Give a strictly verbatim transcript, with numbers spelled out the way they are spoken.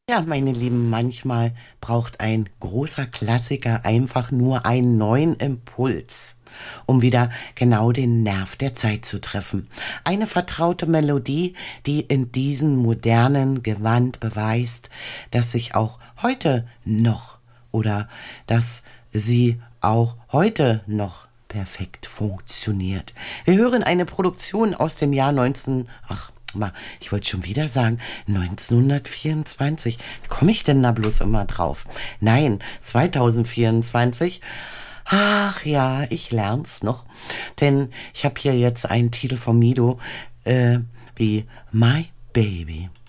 Ja, meine Lieben, manchmal braucht ein großer Klassiker einfach nur einen neuen Impuls, um wieder genau den Nerv der Zeit zu treffen. Eine vertraute Melodie, die in diesem modernen Gewand beweist, dass sich auch heute noch oder dass sie auch heute noch perfekt funktioniert. Wir hören eine Produktion aus dem Jahr neunzehn, ach, mal, ich wollte schon wieder sagen, neunzehnhundertvierundzwanzig. Wie komme ich denn da bloß immer drauf? Nein, zweitausendvierundzwanzig. Ach ja, ich lern's noch. Denn ich habe hier jetzt einen Titel von Mido, äh, wie My Baby.